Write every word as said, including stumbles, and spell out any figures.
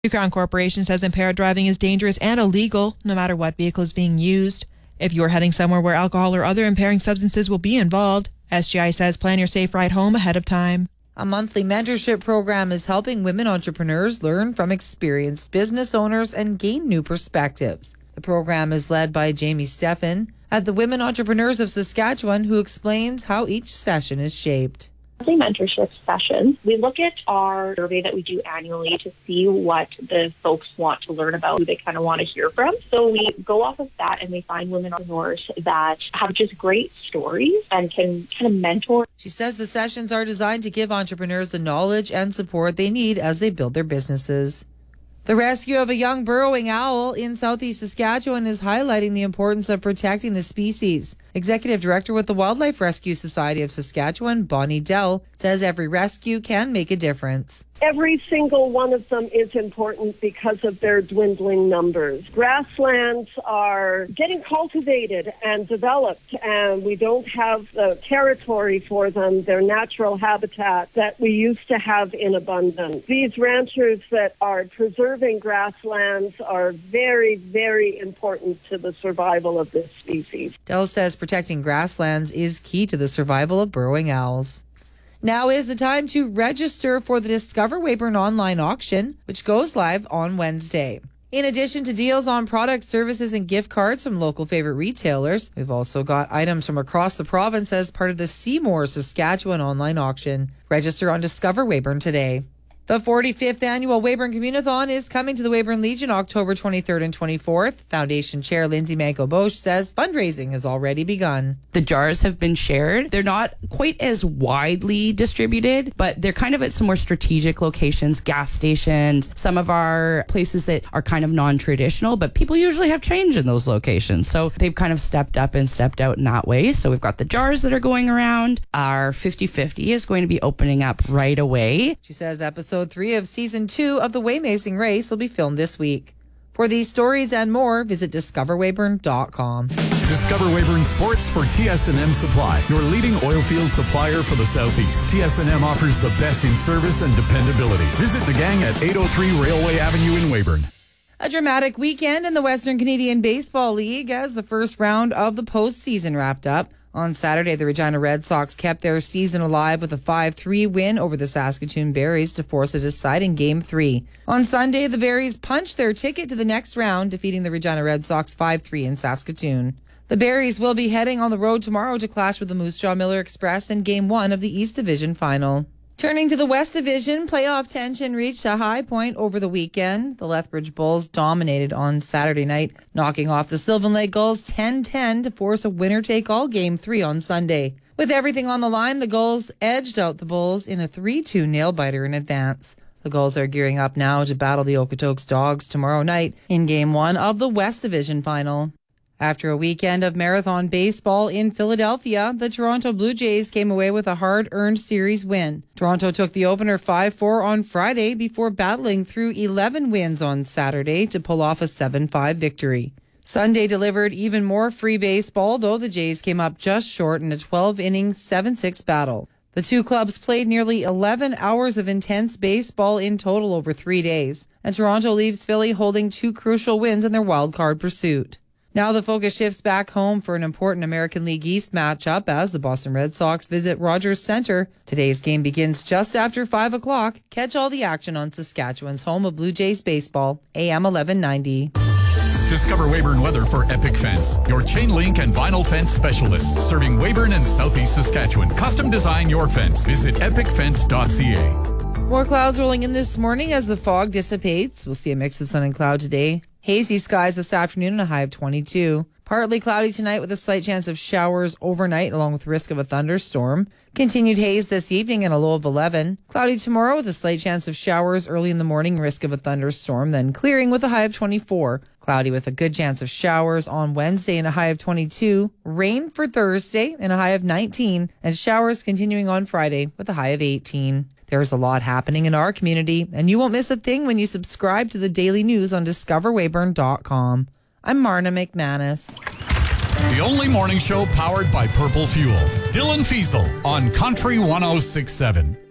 Crown Corporation says impaired driving is dangerous and illegal, no matter what vehicle is being used. If you're heading somewhere where alcohol or other impairing substances will be involved, S G I says plan your safe ride home ahead of time. A monthly mentorship program is helping women entrepreneurs learn from experienced business owners and gain new perspectives. The program is led by Jamie Steffen at the Women Entrepreneurs of Saskatchewan, who explains how each session is shaped. Monthly mentorship sessions, we look at our survey that we do annually to see what the folks want to learn about, who they kind of want to hear from. So we go off of that and we find women entrepreneurs that have just great stories and can kind of mentor. She says the sessions are designed to give entrepreneurs the knowledge and support they need as they build their businesses. The rescue of a young burrowing owl in southeast Saskatchewan is highlighting the importance of protecting the species. Executive Director with the Wildlife Rescue Society of Saskatchewan, Bonnie Dell, says every rescue can make a difference. Every single one of them is important because of their dwindling numbers. Grasslands are getting cultivated and developed, and we don't have the territory for them, their natural habitat that we used to have in abundance. These ranchers that are preserving grasslands are very, very important to the survival of this species. Dell says protecting grasslands is key to the survival of burrowing owls. Now is the time to register for the Discover Weyburn online auction, which goes live on Wednesday. In addition to deals on products, services, and gift cards from local favorite retailers, we've also got items from across the province as part of the Seymour Saskatchewan online auction. Register on Discover Weyburn today. The forty-fifth annual Weyburn Communathon is coming to the Weyburn Legion October twenty-third and twenty-fourth. Foundation Chair Lindsay Manco-Bosch says fundraising has already begun. The jars have been shared. They're not quite as widely distributed, but they're kind of at some more strategic locations, gas stations, some of our places that are kind of non-traditional, but people usually have change in those locations. So they've kind of stepped up and stepped out in that way. So we've got the jars that are going around. Our fifty-fifty is going to be opening up right away. She says episode three of season two of the Waymacing Race will be filmed this week. For these stories and more, visit discover weyburn dot com. Discover Weyburn Sports for T S and M Supply, your leading oilfield supplier for the Southeast. T S and M offers the best in service and dependability. Visit the gang at eight oh three Railway Avenue in Weyburn. A dramatic weekend in the Western Canadian Baseball League as the first round of the postseason wrapped up. On Saturday, the Regina Red Sox kept their season alive with a five three win over the Saskatoon Berries to force a deciding Game three. On Sunday, the Berries punched their ticket to the next round, defeating the Regina Red Sox five three in Saskatoon. The Berries will be heading on the road tomorrow to clash with the Moose Jaw Miller Express in Game one of the East Division Final. Turning to the West Division, playoff tension reached a high point over the weekend. The Lethbridge Bulls dominated on Saturday night, knocking off the Sylvan Lake Gulls ten ten to force a winner-take-all Game three on Sunday. With everything on the line, the Gulls edged out the Bulls in a three two nail-biter in advance. The Gulls are gearing up now to battle the Okotoks Dogs tomorrow night in Game one of the West Division Final. After a weekend of marathon baseball in Philadelphia, the Toronto Blue Jays came away with a hard-earned series win. Toronto took the opener five four on Friday before battling through eleven wins on Saturday to pull off a seven five victory. Sunday delivered even more free baseball, though the Jays came up just short in a twelve-inning, seven six battle. The two clubs played nearly eleven hours of intense baseball in total over three days, and Toronto leaves Philly holding two crucial wins in their wild-card pursuit. Now the focus shifts back home for an important American League East matchup as the Boston Red Sox visit Rogers Centre. Today's game begins just after five o'clock. Catch all the action on Saskatchewan's home of Blue Jays baseball, A M eleven ninety. Discover Weyburn Weather for Epic Fence, your chain link and vinyl fence specialists, serving Weyburn and Southeast Saskatchewan. Custom design your fence. Visit epic fence dot c a. More clouds rolling in this morning as the fog dissipates. We'll see a mix of sun and cloud today. Hazy skies this afternoon and a high of twenty-two. Partly cloudy tonight with a slight chance of showers overnight along with risk of a thunderstorm. Continued haze this evening and a low of eleven. Cloudy tomorrow with a slight chance of showers early in the morning, risk of a thunderstorm, then clearing with a high of twenty-four. Cloudy with a good chance of showers on Wednesday and a high of twenty-two. Rain for Thursday and a high of nineteen. And showers continuing on Friday with a high of eighteen. There's a lot happening in our community, and you won't miss a thing when you subscribe to the daily news on discover weyburn dot com. I'm Marna McManus. The only morning show powered by Purple Fuel. Dylan Fiesel on Country one oh six point seven.